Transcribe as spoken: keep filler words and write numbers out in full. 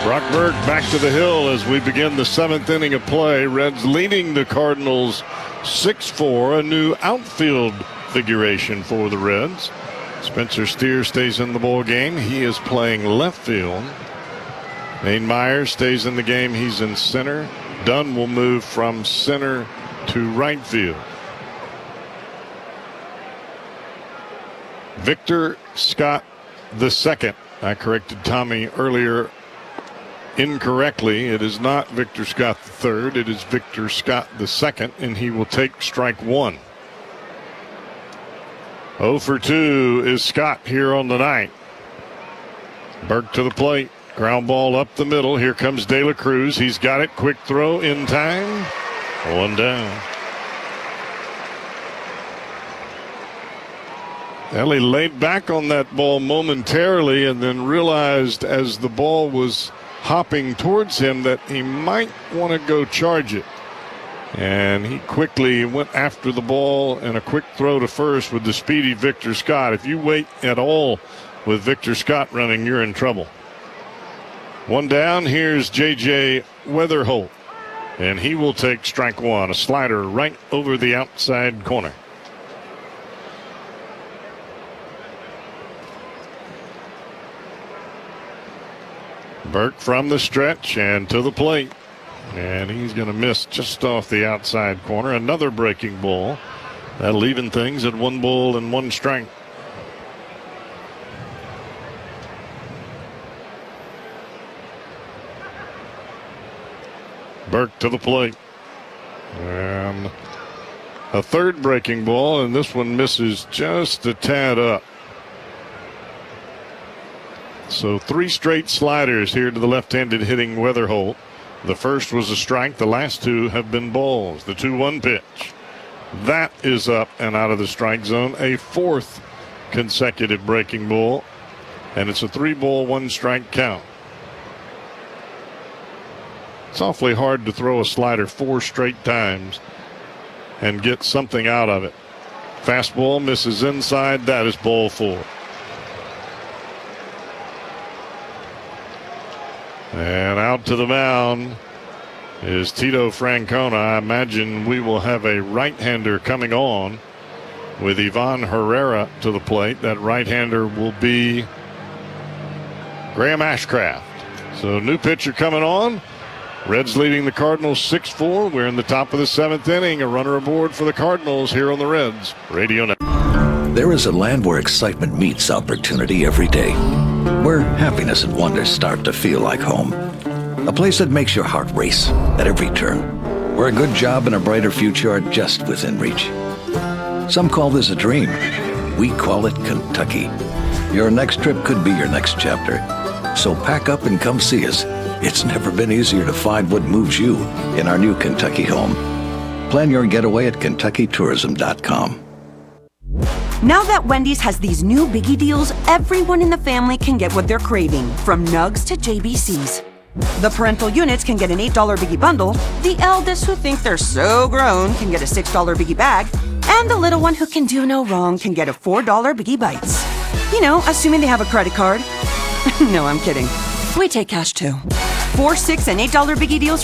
Brockberg back to the hill as we begin the seventh inning of play. Reds leading the Cardinals six four. A new outfield figuration for the Reds. Spencer Steer stays in the ball game. He is playing left field. Maine Myers stays in the game. He's in center. Dunn will move from center to right field. Victor Scott the second. I corrected Tommy earlier incorrectly. It is not Victor Scott the third. It is Victor Scott the second, and he will take strike one. oh for two is Scott here on the night. Burke to the plate. Ground ball up the middle. Here comes De La Cruz. He's got it. Quick throw in time. One down. Ellie laid back on that ball momentarily and then realized as the ball was hopping towards him that he might want to go charge it. And he quickly went after the ball and a quick throw to first with the speedy Victor Scott. If you wait at all with Victor Scott running, you're in trouble. One down. Here's J J Weatherholt. And he will take strike one. A slider right over the outside corner. Burke from the stretch and to the plate. And he's going to miss just off the outside corner. Another breaking ball. That'll even things at one ball and one strike. Burke to the plate. And a third breaking ball, and this one misses just a tad up. So three straight sliders here to the left-handed hitting Weatherholt. The first was a strike. The last two have been balls. The two one pitch. That is up and out of the strike zone. A fourth consecutive breaking ball. And it's a three ball, one strike count. It's awfully hard to throw a slider four straight times and get something out of it. Fastball misses inside. That is ball four. And out to the mound is Tito Francona. I imagine we will have a right-hander coming on with Ivan Herrera to the plate. That right-hander will be Graham Ashcraft. So new pitcher coming on. Reds leading the Cardinals six four. We're in the top of the seventh inning. A runner aboard for the Cardinals here on the Reds Radio Network. There is a land where excitement meets opportunity every day, where happiness and wonder start to feel like home. A place that makes your heart race at every turn, where a good job and a brighter future are just within reach. Some call this a dream. We call it Kentucky. Your next trip could be your next chapter. So pack up and come see us. It's never been easier to find what moves you in our new Kentucky home. Plan your getaway at Kentucky Tourism dot com. Now that Wendy's has these new biggie deals, everyone in the family can get what they're craving, from nugs to J B Cs. The parental units can get an eight dollar biggie bundle, the eldest who think they're so grown can get a six dollar biggie bag, and the little one who can do no wrong can get a four dollar biggie bites. You know, assuming they have a credit card. No, I'm kidding. We take cash too. Four, six, and eight dollar biggie deals